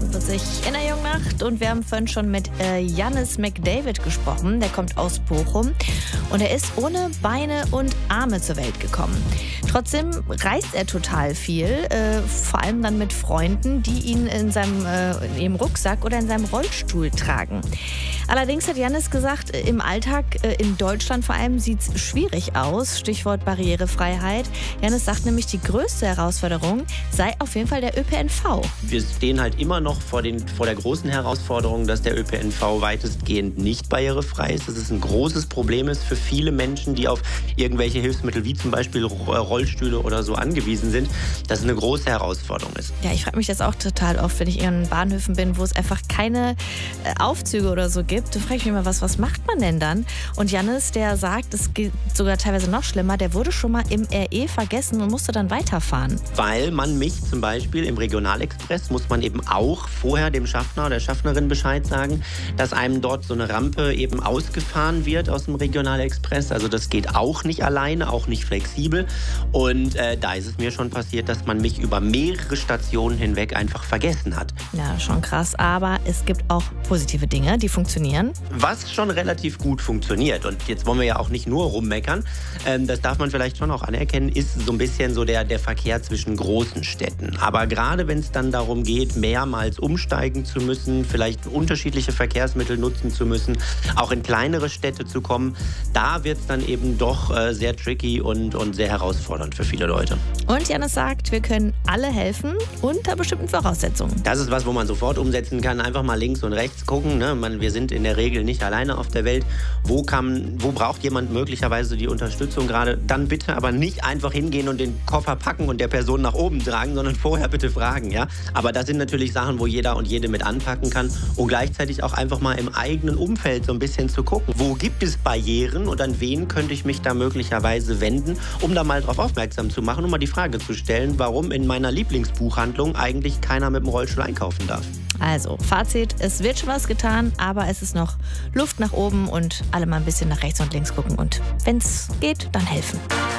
48 in der Jungnacht und wir haben vorhin schon mit Jannis McDavid gesprochen. Der kommt aus Bochum und er ist ohne Beine und Arme zur Welt gekommen. Trotzdem reist er total viel, vor allem dann mit Freunden, die ihn in ihrem Rucksack oder in seinem Rollstuhl tragen. Allerdings hat Jannis gesagt, im Alltag in Deutschland vor allem sieht es schwierig aus. Stichwort Barrierefreiheit. Jannis sagt nämlich, die größte Herausforderung sei auf jeden Fall der ÖPNV. Wir stehen halt immer noch vor der großen Herausforderung, dass der ÖPNV weitestgehend nicht barrierefrei ist. Dass es ein großes Problem ist für viele Menschen, die auf irgendwelche Hilfsmittel wie zum Beispiel Rollstühle oder so angewiesen sind, dass es eine große Herausforderung ist. Ja, ich frage mich das auch total oft, wenn ich in Bahnhöfen bin, wo es einfach keine Aufzüge oder so gibt. Da frage ich mich immer, was macht man denn dann? Und Jannis, der sagt, es geht sogar teilweise noch schlimmer, der wurde schon mal im RE vergessen und musste dann weiterfahren. Weil man mich zum Beispiel im Regionalexpress muss man eben auch vorher dem Schaffner oder der Schaffnerin Bescheid sagen, dass einem dort so eine Rampe eben ausgefahren wird aus dem Regionalexpress. Also das geht auch nicht alleine, auch nicht flexibel. Und da ist es mir schon passiert, dass man mich über mehrere Stationen hinweg einfach vergessen hat. Ja, schon krass. Aber es gibt auch positive Dinge, die funktionieren. Was schon relativ gut funktioniert. Und jetzt wollen wir ja auch nicht nur rummeckern. Das darf man vielleicht schon auch anerkennen, ist so ein bisschen so der Verkehr zwischen großen Städten. Aber gerade wenn es dann darum geht, mehrmals umsteigen zu müssen, vielleicht unterschiedliche Verkehrsmittel nutzen zu müssen, auch in kleinere Städte zu kommen, da wird es dann eben doch sehr tricky und sehr herausfordernd für viele Leute. Und Jannis sagt, wir können alle helfen unter bestimmten Voraussetzungen. Das ist was, wo man sofort umsetzen kann. Einfach mal links und rechts gucken. Ne? Wir sind in der Regel nicht alleine auf der Welt. Wo braucht jemand möglicherweise die Unterstützung gerade? Dann bitte aber nicht einfach hingehen und den Koffer packen und der Person nach oben tragen, sondern vorher bitte fragen. Ja? Aber das sind natürlich Sachen, wo jeder und jede mit anpacken kann. Und gleichzeitig auch einfach mal im eigenen Umfeld so ein bisschen zu gucken. Wo gibt es Barrieren und an wen könnte ich mich da möglicherweise wenden, um da mal drauf aufmerksam zu machen, um mal die Frage zu stellen, warum in meiner Lieblingsbuchhandlung eigentlich keiner mit dem Rollstuhl einkaufen darf. Also, Fazit, es wird schon was getan, aber es ist noch Luft nach oben und alle mal ein bisschen nach rechts und links gucken und wenn es geht, dann helfen.